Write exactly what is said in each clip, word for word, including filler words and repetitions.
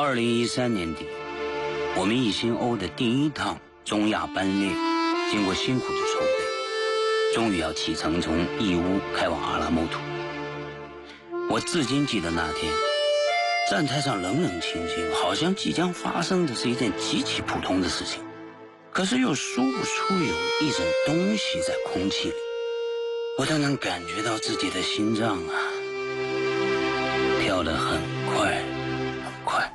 二零一三年底，我们一心欧的第一趟中亚班列，经过辛苦的筹备，终于要启程从义乌开往阿拉木图。我至今记得那天，站台上冷冷清清，好像即将发生的是一件极其普通的事情，可是又说不出有一种东西在空气里，我都能感觉到自己的心脏啊，跳得很快很快。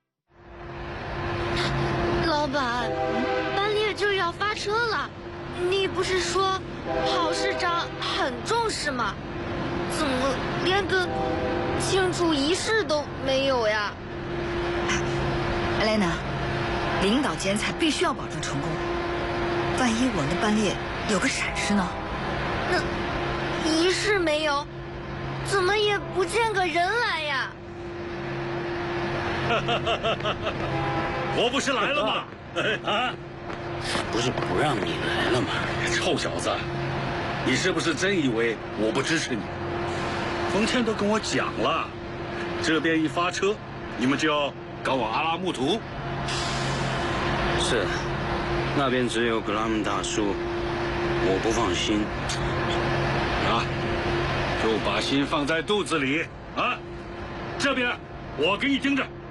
老板，班列就要发车了，你不是说郝市长很重视吗？怎么连个庆祝仪式都没有呀？ 艾莱娜，领导剪彩必须要保证成功，万一我的班列有个闪失呢？ 那仪式没有，怎么也不见个人来呀？ 我不是来了吗？啊， 不是不让你来了吗？ 臭小子，你是不是真以为我不支持你？冯倩都跟我讲了，这边一发车，你们就要赶往阿拉木图。 是，那边只有格拉姆大叔，我不放心。 啊，就把心放在肚子里啊！这边我给你盯着。